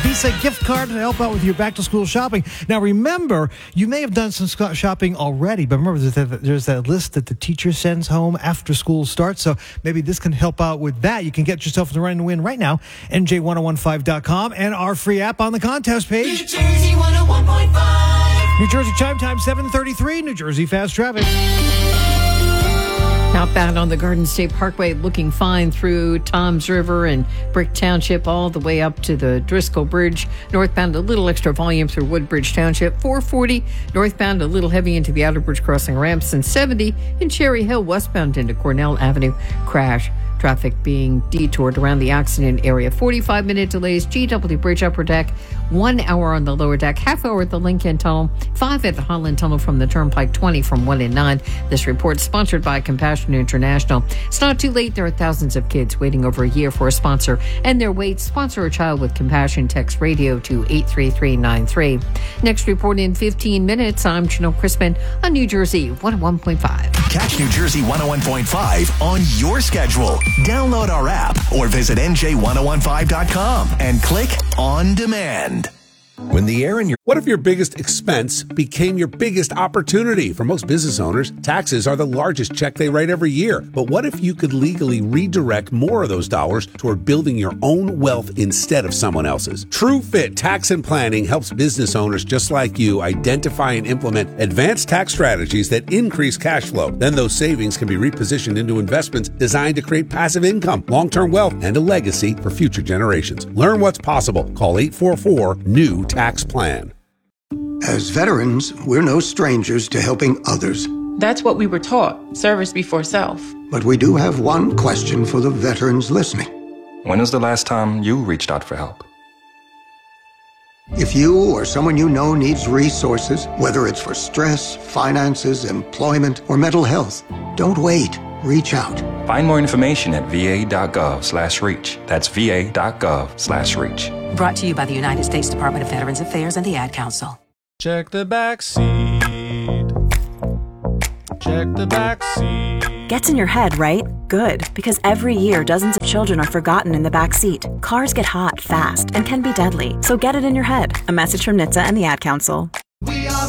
Visa gift card to help out with your back-to-school shopping. Now, remember, you may have done some shopping already, but remember, there's that list that the teacher sends home after school starts, so maybe this can help out with that. You can get yourself in the running to win right now, NJ1015.com, and our free app on the contest page. New Jersey 101.5. New Jersey Chime Time, 7:33, New Jersey Fast Traffic. Outbound on the Garden State Parkway, looking fine through Toms River and Brick Township all the way up to the Driscoll Bridge. Northbound, a little extra volume through Woodbridge Township. 440 northbound, a little heavy into the Outer Bridge crossing ramps. And 70 in Cherry Hill, westbound into Cornell Avenue. Crash. Traffic being detoured around the accident area. 45-minute delays, GW Bridge upper deck. 1 hour on the lower deck. Half hour at the Lincoln Tunnel. 5 at the Holland Tunnel from the Turnpike. 20 from 1 and 9. This report sponsored by Compassion International. It's not too late. There are thousands of kids waiting over a year for a sponsor, and their wait. Sponsor a child with compassion. Text radio to 83393. Next report in 15 minutes. I'm Janelle Crispin on New Jersey 101.5. Catch New Jersey 101.5 on your schedule. Download our app or visit NJ1015.com and click on demand. When the air in your... What if your biggest expense became your biggest opportunity? For most business owners, taxes are the largest check they write every year. But what if you could legally redirect more of those dollars toward building your own wealth instead of someone else's? TrueFit Tax and Planning helps business owners just like you identify and implement advanced tax strategies that increase cash flow. Then those savings can be repositioned into investments designed to create passive income, long-term wealth, and a legacy for future generations. Learn what's possible. Call 844-NEW Tax Plan. As veterans, we're no strangers to helping others. That's what we were taught, service before self. But we do have one question for the veterans listening. When was the last time you reached out for help? If you or someone you know needs resources, whether it's for stress, finances, employment, or mental health, don't wait. Reach out. Find more information at va.gov/reach. That's va.gov/reach. Brought to you by the United States Department of Veterans Affairs and the Ad Council. Check the back seat. Check the back seat. Gets in your head, right? Good, because every year dozens of children are forgotten in the back seat. Cars get hot fast and can be deadly, so get it in your head. A message from NHTSA and the Ad Council. We are